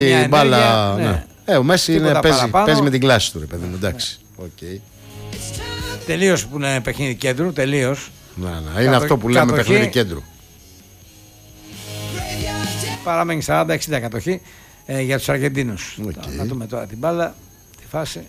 Η μπάλα. Ναι. Ο Μέση παίζει με την κλάση του, ρε παιδί μου. Εντάξει. Okay. Τελείως που είναι παιχνίδι κέντρου, τελείως. Ναι. Είναι αυτό που λέμε παιχνίδι κέντρου. Παραμένει 40-60 κατοχή για τους Αργεντίνους. Okay. Να δούμε τώρα την μπάλα, τη φάση.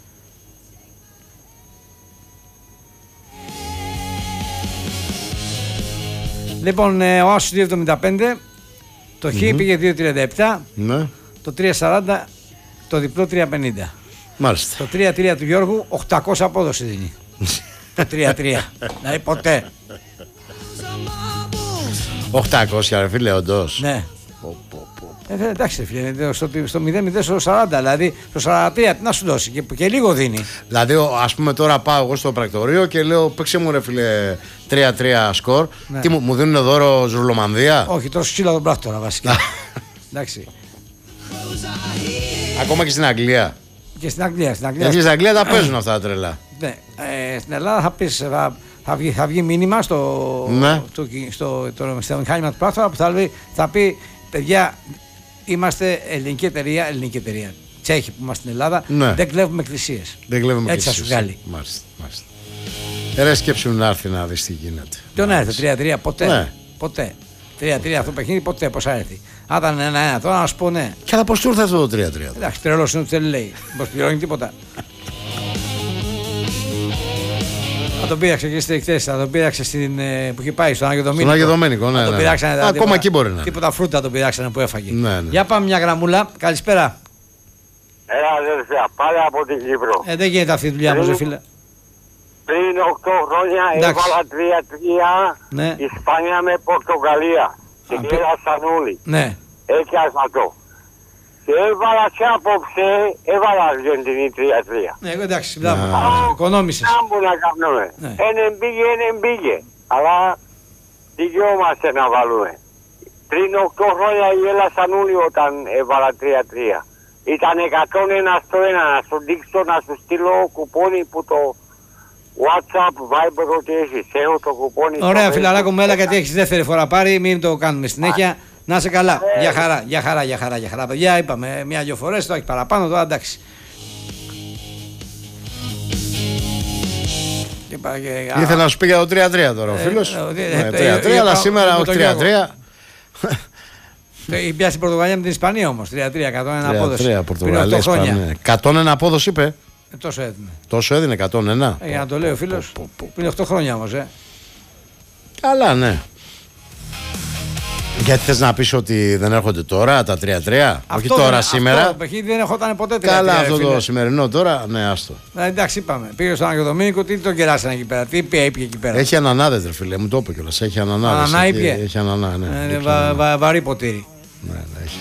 Λοιπόν, ο Άσος 2,75, το Χ πήγε 2,37, Ναι. το 3,40, το διπλό 3,50. Μάλιστα. Το 3-3 του Γιώργου 800 απόδοση δίνει. Το 3-3. Δηλαδή ποτέ. 800 ρε φίλε, όντως. Ναι. Εντάξει φίλε, στο 0-0 στο 40, δηλαδή στο 43 τι να σου δώσει και λίγο δίνει. Δηλαδή ας πούμε τώρα πάω εγώ στο πρακτορείο και λέω παίξε μου ρε φίλε 3-3 σκορ. Ναι. Τι μου δίνουν δώρο Ζουρλομανδία? Όχι, τόσο σκύλα τον πράκτορα βασικά. Εντάξει. Ακόμα και στην Αγγλία. Και στην Αγγλία. Γιατί στην Αγγλία τα παίζουν αυτά τα τρελά. Ναι. Στην Ελλάδα θα πεις, θα βγει μήνυμα στο μηχάνημα του πράκτορα που θα πει παιδιά, είμαστε ελληνική εταιρεία. Τσέχοι που είμαστε στην Ελλάδα, ναι. Δεν κλέβουμε εκκλησίες. Έτσι θα σου βγάλει. Μάλιστα. Ρε σκέψου να έρθει να δεις τι γίνεται. Ποιο να έρθει, 3-3, ποτέ. Ναι. Ποτέ. 3-3 αυτό το παιχνίδι, ποτέ πώς θα έρθει. Αν ήταν 1-1, τώρα να σου πω ναι. Και αλλά πώς του ήρθε αυτό το 3-3. Εντάξει, τρελός είναι ότι δεν λέει. Πώς πληρώνει τίποτα. Θα τον πήραξε και στη χθες, θα τον πήραξε που είχε πάει στον Άγιο Δομήνικο. Στον Άγιο Δομήνικο, ναι. Ακόμα εκεί μπορεί να. Τίποτα φρούτα τον πειράξανε που έφαγε. Ναι. Για πάμε μια γραμμούλα. Καλησπέρα. Έλα αδερφέ, πάλι από την Κύπρο. Δεν γίνεται αυτή η δουλειά μου, φίλε. Πριν 8 χρόνια έβαλα 3-3 ναι. Ισπανία με Πορτογαλία. Και γέλασαν όλοι. Ναι. Έκιασα το. Και έβαλα και απόψε, έβαλα Αργεντινή 3-3. Ναι, εντάξει, μπράβο. Οικονόμησες. Αν που να κάνουμε. Έναν πήγε. Αλλά δικαιόμαστε να βάλουμε. Πριν 8 χρόνια γέλασαν όλοι όταν έβαλα 3-3. Ήταν 101 στο 1. Να σου δείξω, να σου στείλω κουπόνι που το WhatsApp, Viber, ό,τι έχεις. Έχω το κουπόνι. Ωραία φιλαράκο μου, έλα γιατί έχεις δεύτερη φορά πάρει. Μην το κάνουμε συνέχεια. Να είσαι καλά. Για χαρά. Παιδιά, είπαμε μια-δυο φορές, το έχει παραπάνω, τώρα εντάξει. Ήθελα να σου πει για το 3-3 τώρα ο φίλος. 3-3, αλλά σήμερα όχι 3-3. Έχει πιάσει η Πορτογαλία με την Ισπανία όμως. 3-3, 101 απόδοση. 101 απόδοση είπε. Τόσο έδινε. Τόσο έδινε 101. Για να το λέει ο φίλος. Πριν 8 χρόνια όμως. Καλά, ναι. Γιατί θες να πεις ότι δεν έρχονται τώρα τα 3-3? Όχι τώρα σήμερα. Αυτό το παιχνίδι δεν ερχόταν ποτέ 3-3. Καλά, αυτό το σημερινό τώρα, ναι, άστο. Εντάξει, είπαμε. Πήγε στον Άγιο Δομήνικο, τι τον κεράσανε εκεί πέρα. Τι είπε εκεί πέρα. Έχει ανανάδες, ρε φίλε, μου το είπε κιόλας. Έχει ανανάδες. Ανανά ήπιε. Έχει ανανά, ναι. Βαρύ ποτήρι. Ναι.